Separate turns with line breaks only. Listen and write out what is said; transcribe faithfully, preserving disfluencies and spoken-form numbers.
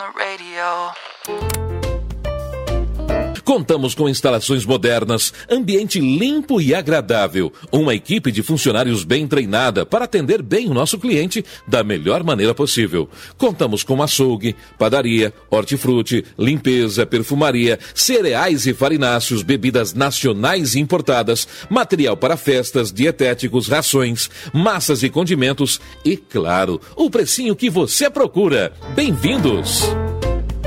the radio.
Contamos com instalações modernas, ambiente limpo e agradável, uma equipe de funcionários bem treinada para atender bem o nosso cliente da melhor maneira possível. Contamos com açougue, padaria, hortifruti, limpeza, perfumaria, cereais e farináceos, bebidas nacionais e importadas, material para festas, dietéticos, rações, massas e condimentos e, claro, o precinho que você procura. Bem-vindos!